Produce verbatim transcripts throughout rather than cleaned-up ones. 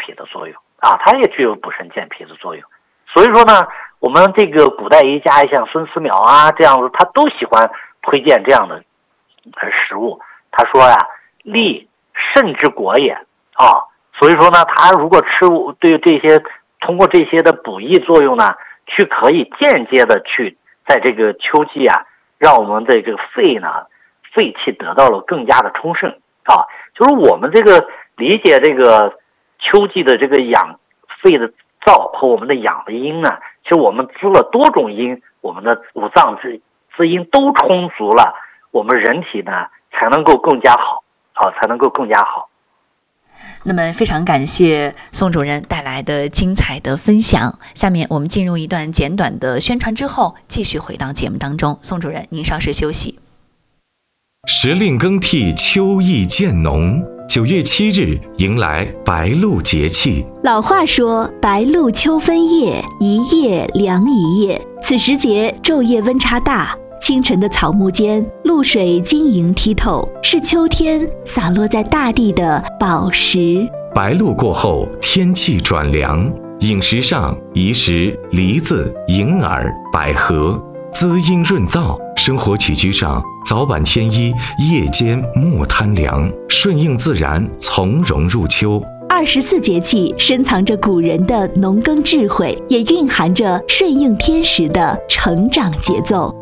体的作用啊，它也具有补肾健脾的作用。所以说呢，我们这个古代医家像孙思邈啊这样子，他都喜欢推荐这样的食物。他说呀，利肾之国也啊，所以说呢，他如果吃对这些通过这些的补益作用呢，去可以间接的去在这个秋季啊，让我们的这个肺呢肺气得到了更加的充盛啊。就是我们这个理解这个秋季的这个养肺的燥和我们的养的阴呢，其实我们滋了多种阴，我们的五脏之滋阴都充足了，我们人体呢才能够更加好啊，才能够更加好。 那么非常感谢宋主任带来的精彩的分享。下面我们进入一段简短的宣传之后，继续回到节目当中。宋主任，您稍事休息。 时令更替，秋意渐浓。九月七日迎来白露节气。 老话说，白露秋分夜，一夜凉一夜。此时节昼夜温差大，清晨的草木间，露水晶莹剔透，是秋天洒落在大地的宝石。 白露过后，天气转凉，饮食上宜食梨子、银耳、百合，滋阴润燥；生活起居上，早晚添衣，夜间莫贪凉，顺应自然，从容入秋。 二十四节气深藏着古人的农耕智慧，也蕴含着顺应天时的成长节奏。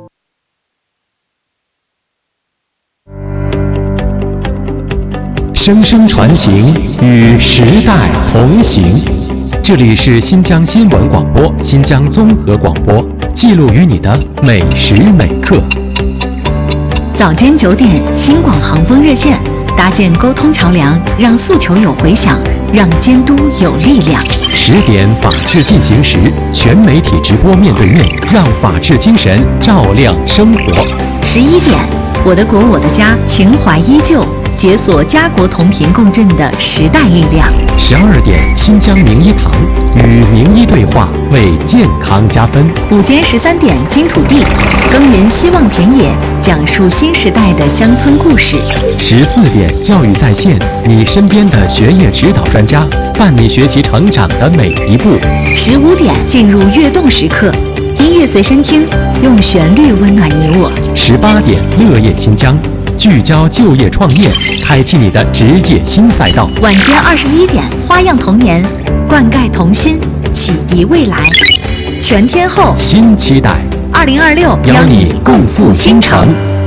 声声传情，与时代同行。这里是新疆新闻广播、新疆综合广播，记录于你的每时每刻。 早间九点，新广航风热线搭建沟通桥梁，让诉求有回响，让监督有力量。 十点，法治进行时，全媒体直播面对面，让法治精神照亮生活。 十一点，我的国我的家，情怀依旧，解锁家国同频共振的时代力量。 十二点，新疆名医堂与名医对话，为健康加分。 午间十三点，金土地耕耘希望田野，讲述新时代的乡村故事。 十四点，教育在线，你身边的学业指导专家，伴你学习成长的每一步。 十五点，进入跃动时刻，音乐随身听，用旋律温暖你我。 十八点，乐业新疆，聚焦就业创业，开启你的职业新赛道。 晚间二十一点，花样童年，灌溉童心，启迪未来。全天候新期待， 二零二六， 邀你共赴新城。